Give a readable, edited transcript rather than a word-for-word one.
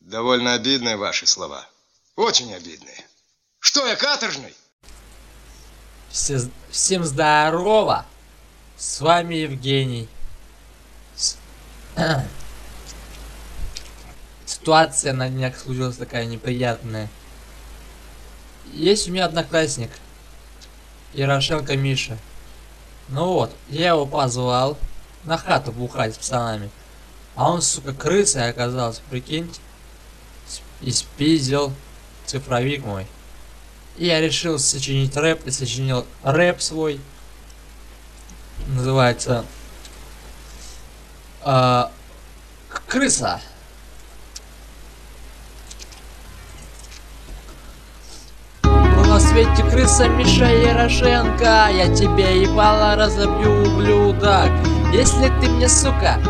Довольно обидные ваши слова. Очень обидные. Что я, каторжный? Всем здорово! С вами Евгений. Ситуация на днях случилась такая неприятная. Есть у меня одноклассник, Ярошенко Миша. Ну вот, я его позвал на хату бухать с пацанами. А он, сука, крысой оказался, прикиньте. И спиздил цифровик мой. И я решил сочинить рэп, и сочинил рэп свой. Называется «Крыса». На свете крыса Миша Ярошенко, я тебе ебало разобью, ублюдок. Если ты мне, сука,